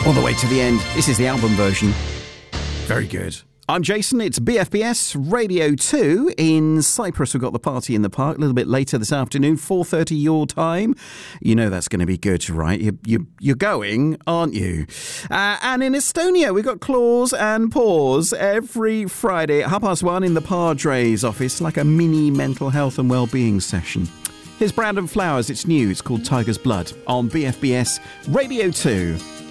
All the way to the end. This is the album version. Very good. I'm Jason. It's BFBS Radio 2 in Cyprus. We've got the party in the park a little bit later this afternoon, 4:30 your time. You know that's going to be good, right? You're going, aren't you? And in Estonia, we've got Claws and Paws every Friday at 1:30 in the Padres office, like a mini mental health and well-being session. Here's Brandon Flowers. It's new. It's called Tiger's Blood on BFBS Radio 2.